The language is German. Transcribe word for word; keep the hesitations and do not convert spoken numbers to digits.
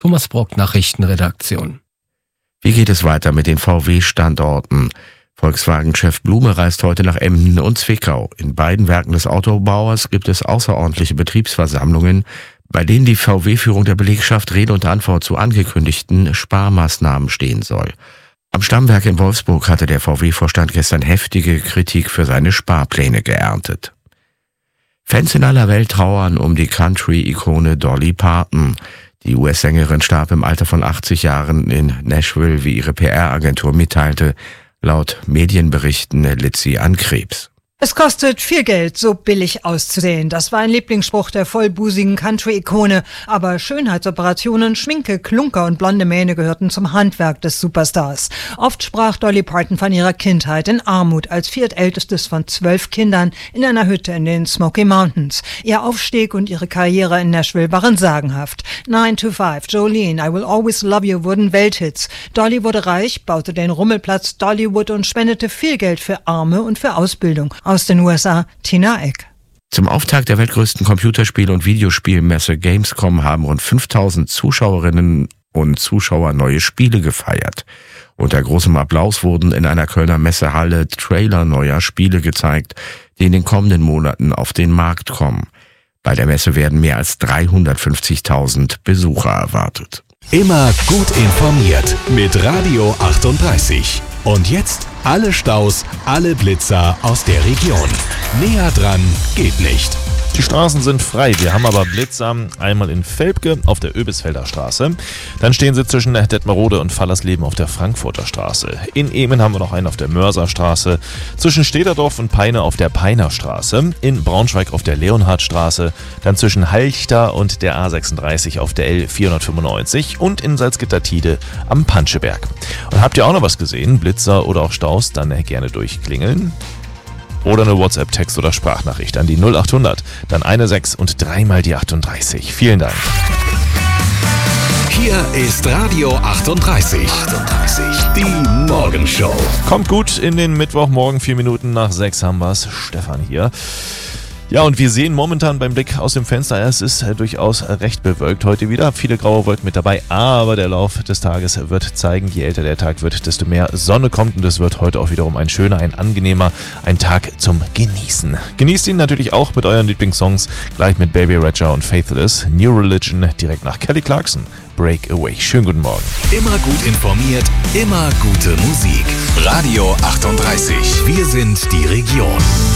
Thomas Brock, Nachrichtenredaktion. Wie geht es weiter mit den V W-Standorten? Volkswagen-Chef Blume reist heute nach Emden und Zwickau. In beiden Werken des Autobauers gibt es außerordentliche Betriebsversammlungen, bei denen die V W-Führung der Belegschaft Rede und Antwort zu angekündigten Sparmaßnahmen stehen soll. Am Stammwerk in Wolfsburg hatte der V W-Vorstand gestern heftige Kritik für seine Sparpläne geerntet. Fans in aller Welt trauern um die Country-Ikone Dolly Parton. Die U S-Sängerin starb im Alter von achtzig Jahren in Nashville, wie ihre P R-Agentur mitteilte. Laut Medienberichten litt sie an Krebs. Es kostet viel Geld, so billig auszusehen. Das war ein Lieblingsspruch der vollbusigen Country-Ikone. Aber Schönheitsoperationen, Schminke, Klunker und blonde Mähne gehörten zum Handwerk des Superstars. Oft sprach Dolly Parton von ihrer Kindheit in Armut als viertältestes von zwölf Kindern in einer Hütte in den Smoky Mountains. Ihr Aufstieg und ihre Karriere in Nashville waren sagenhaft. nine to five, Jolene, I Will Always Love You wurden Welthits. Dolly wurde reich, baute den Rummelplatz Dollywood und spendete viel Geld für Arme und für Ausbildung. Aus den U S A, Tina Eck. Zum Auftakt der weltgrößten Computerspiel- und Videospielmesse Gamescom haben rund fünftausend Zuschauerinnen und Zuschauer neue Spiele gefeiert. Unter großem Applaus wurden in einer Kölner Messehalle Trailer neuer Spiele gezeigt, die in den kommenden Monaten auf den Markt kommen. Bei der Messe werden mehr als dreihundertfünfzigtausend Besucher erwartet. Immer gut informiert mit Radio achtunddreißig. Und jetzt alle Staus, alle Blitzer aus der Region. Näher dran geht nicht. Die Straßen sind frei, wir haben aber Blitzer, einmal in Velpke auf der Öbisfelder Straße, dann stehen sie zwischen Detmerode und Fallersleben auf der Frankfurter Straße. In Emen haben wir noch einen auf der Mörserstraße, zwischen Stederdorf und Peine auf der Peiner Straße, in Braunschweig auf der Leonhardstraße, dann zwischen Halchter und der A sechsunddreißig auf der L vierhundertfünfundneunzig und in Salzgitter-Tide am Panscheberg. Und habt ihr auch noch was gesehen, Blitzer oder auch Staus, dann gerne durchklingeln. Oder eine WhatsApp-Text- oder Sprachnachricht an die null achthundert, dann eine sechs und dreimal die achtunddreißig. Vielen Dank. Hier ist Radio achtunddreißig. achtunddreißig, die Morgenshow. Kommt gut in den Mittwochmorgen, vier Minuten nach sechs haben wir's. Stefan hier. Ja, und wir sehen momentan beim Blick aus dem Fenster, es ist äh, durchaus recht bewölkt heute wieder. Viele graue Wolken mit dabei, aber der Lauf des Tages wird zeigen, je älter der Tag wird, desto mehr Sonne kommt. Und es wird heute auch wiederum ein schöner, ein angenehmer, ein Tag zum Genießen. Genießt ihn natürlich auch mit euren Lieblingssongs, gleich mit Baby Rexha und Faithless, New Religion, direkt nach Kelly Clarkson. Breakaway. Schönen guten Morgen. Immer gut informiert, immer gute Musik. Radio achtunddreißig. Wir sind die Region.